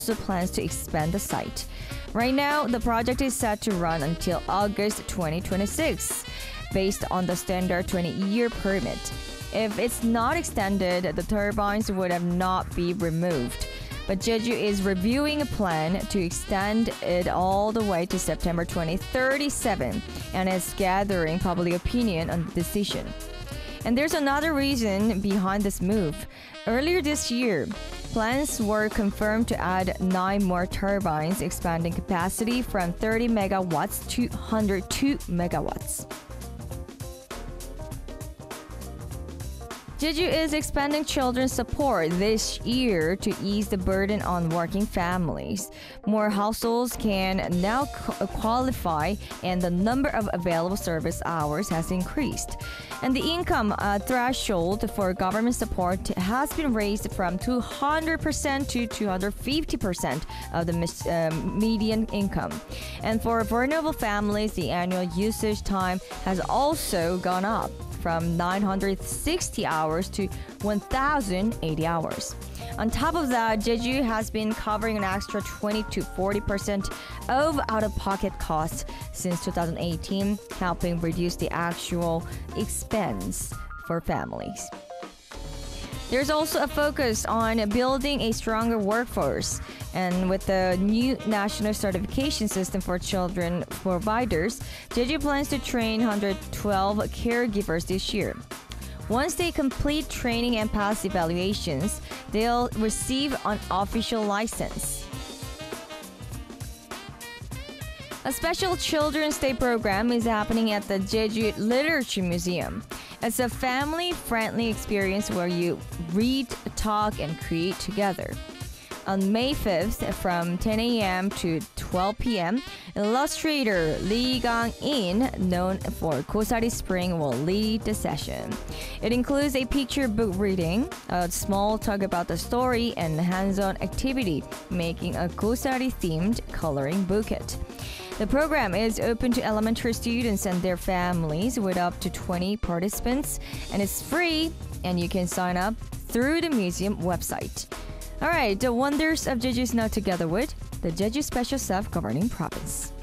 also plans to expand the site. Right now, the project is set to run until August 2026, based on the standard 20-year permit. If it's not extended, the turbines would have not be removed. But Jeju is reviewing a plan to extend it all the way to September 2037 and is gathering public opinion on the decision. And there's another reason behind this move. Earlier this year, plans were confirmed to add 9 more turbines, expanding capacity from 30 megawatts to 102 megawatts. Jeju is expanding children's support this year to ease the burden on working families. More households can now qualify, and the number of available service hours has increased. And the income threshold for government support has been raised from 200% to 250% of the median income. And for vulnerable families, the annual usage time has also gone up from 960 hours to 1,080 hours. On top of that, Jeju has been covering an extra 20 to 40% of out-of-pocket costs since 2018, helping reduce the actual expense for families. There's also a focus on building a stronger workforce. And with the new national certification system for children providers, Jeju plans to train 112 caregivers this year. Once they complete training and pass evaluations, they'll receive an official license. A special Children's Day program is happening at the Jeju Literature Museum. It's a family-friendly experience where you read, talk, and create together. On May 5th, from 10 a.m. to 12 p.m., illustrator Lee Gang-in, known for Gosari Spring, will lead the session. It includes a picture book reading, a small talk about the story, and hands-on activity, making a Gosari-themed coloring booklet. The program is open to elementary students and their families with up to 20 participants, and it's free, and you can sign up through the museum website. Alright, the wonders of Jeju is now together with the Jeju Special Self-Governing Province.